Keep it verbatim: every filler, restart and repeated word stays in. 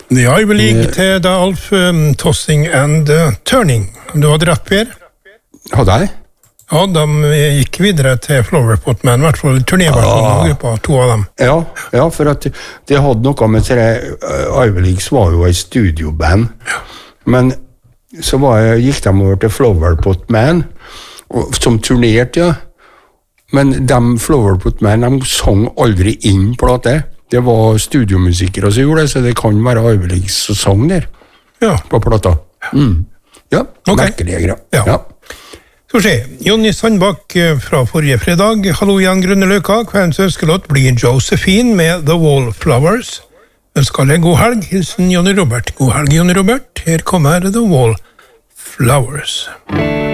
The Ivy League til da Alf um, Tossing and uh, Turning. Du hadde rett, Per? Hadde jeg? Ja, de gikk videre til Flowerpot, men i hvert fall turnéversjonen av gruppa, to av dem. Ja, ja, for at det hadde noe med det, uh, Ivy League var jo et studioband, ja. Men så var jeg, gikk de over til Flowerpot Man, og, som turnerte, ja. Men de Flowerpot Man, de sang aldri inn på det. Det var studiomusikere som gjorde det, så det kan være Ivy League som sang der, ja. På plata. Mm. Ja, okay. Merkelige greier. Ja. Ja. Skal vi se, Jonny Sandbakk fra forrige fredag. Hallo Jan Grønneløka, kveldens ønskelåt blir Josephine med The Wallflowers. Ønsker deg god helg, hilsen Jonny Robert. God helg, Jonny Robert. Her kommer The Wallflowers.